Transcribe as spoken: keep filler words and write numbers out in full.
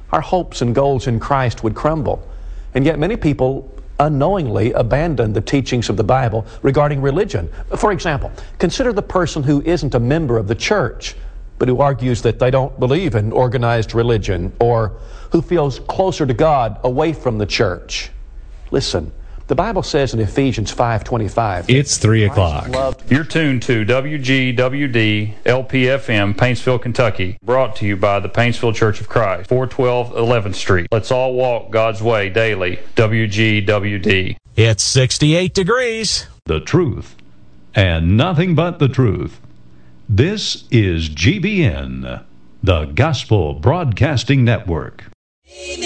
our hopes and goals in Christ would crumble. And yet many people unknowingly abandon the teachings of the Bible regarding religion. For example, consider the person who isn't a member of the church, but who argues that they don't believe in organized religion, or who feels closer to God away from the church. Listen, the Bible says in Ephesians five twenty-five, it's three o'clock. You're tuned to W G W D L P F M, Paintsville, Kentucky, brought to you by the Paintsville Church of Christ, four twelve eleventh Street. Let's all walk God's way daily. W G W D. It's sixty-eight degrees. The truth, and nothing but the truth. This is G B N, the Gospel Broadcasting Network.